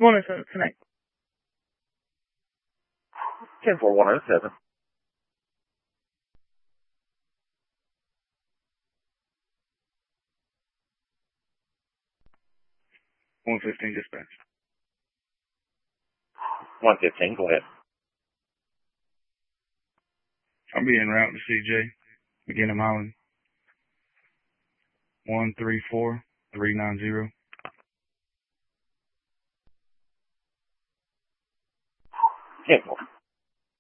Morning, sir. Connect. 104107. 115 dispatch. 115, go ahead. I'll be en route to CJ. McGinnis Holland. 134390. 10-4.